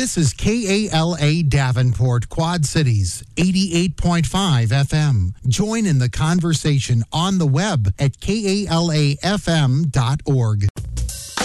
This is KALA Davenport, Quad Cities, 88.5 FM. Join in the conversation on the web at kalafm.org.